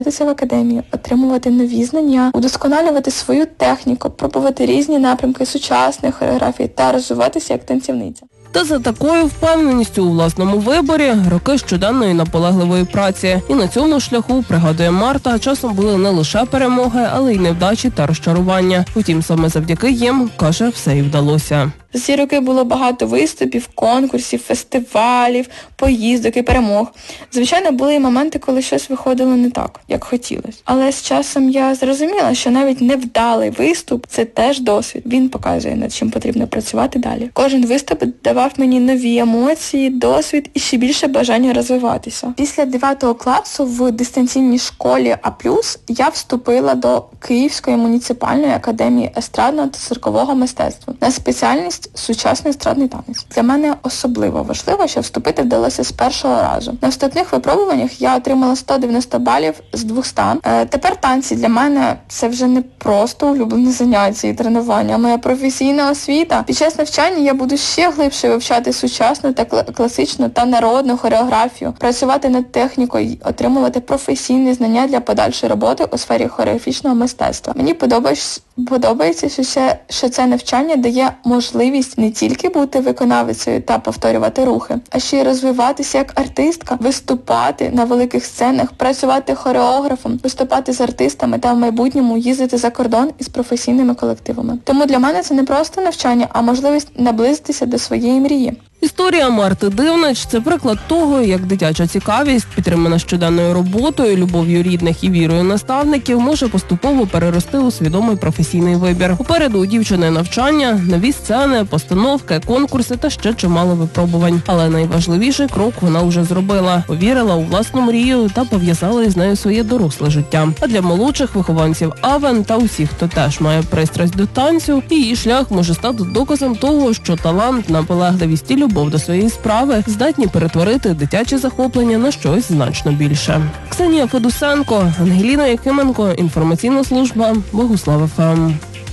в академії, отримувати нові знання, удосконалювати свою техніку, пробувати різні напрямки сучасної хореографії та розвиватися як танцівниця. Та за такою впевненістю у власному виборі роки щоденної наполегливої праці. І на цьому шляху, пригадує Марта, часом були не лише перемоги, але й невдачі та розчарування. Утім, саме завдяки їм, каже, все і вдалося. За ці роки було багато виступів, конкурсів, фестивалів, поїздок і перемог. Звичайно, були і моменти, коли щось виходило не так, як хотілося. Але з часом я зрозуміла, що навіть невдалий виступ – це теж досвід. Він показує, над чим потрібно працювати далі. Кожен виступ давав мені нові емоції, досвід і ще більше бажання розвиватися. Після 9 класу в дистанційній школі А+, я вступила до Київської муніципальної академії естрадного та циркового мистецтва на спеціальність сучасний естрадний танець. Для мене особливо важливо, що вступити вдалося з першого разу. На вступних випробуваннях я отримала 190 балів з 200. Тепер танці для мене це вже не просто улюблене заняття і тренування, а моя професійна освіта. Під час навчання я буду ще глибше вивчати сучасну та класичну та народну хореографію, працювати над технікою, отримувати професійні знання для подальшої роботи у сфері хореографічного мистецтва. Мені подобається, що це навчання дає можливість не тільки бути виконавицею та повторювати рухи, а ще й розвиватися як артистка, виступати на великих сценах, працювати хореографом, виступати з артистами та в майбутньому їздити за кордон із професійними колективами. Тому для мене це не просто навчання, а можливість наблизитися до своєї мрії. Історія Марти Дивнич – це приклад того, як дитяча цікавість, підтримана щоденною роботою, любов'ю рідних і вірою наставників, може поступово перерости у свідомий професійний вибір. Попереду у дівчини навчання, нові сцени, постановки, конкурси та ще чимало випробувань. Але найважливіший крок вона вже зробила. Повірила у власну мрію та пов'язала із нею своє доросле життя. А для молодших вихованців АВЕН та усіх, хто теж має пристрасть до танцю, її шлях може стати доказом того, що талант, наполегливість і любов до своєї справи здатні перетворити дитяче захоплення на щось значно більше. Ксенія Федусенко, Ангеліна Якименко, інформаційна служба Богуслав ФМ.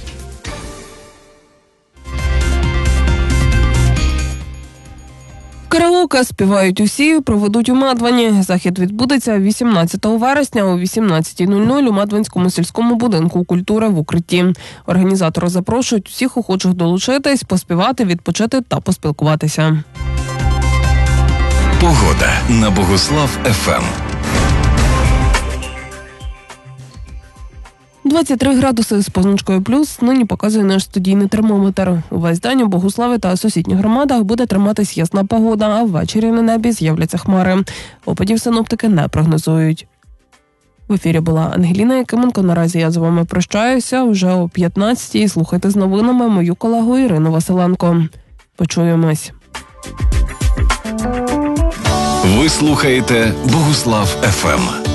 Караоке співають усі, проведуть у Мадвані. Захід відбудеться 18 вересня о 18:00 у Мадванському сільському будинку культури в Укритті. Організатори запрошують усіх охочих долучитись, поспівати, відпочити та поспілкуватися. Погода на Богуслав ФМ. 23 градуси з позначкою плюс нині показує наш студійний термометр. Увесь день у Богуславі та сусідніх громадах буде триматись ясна погода, а ввечері на небі з'являться хмари. Опадів синоптики не прогнозують. В ефірі була Ангеліна Якименко. Наразі я з вами прощаюся. Вже о 15-й слухайте з новинами мою колегу Ірину Василенко. Почуємось. Ви слухаєте Богуслав ФМ.